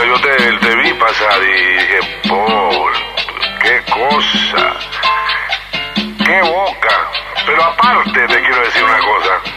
yo te vi pasar y dije, Paul, qué cosa, qué boca. Pero aparte te quiero decir una cosa.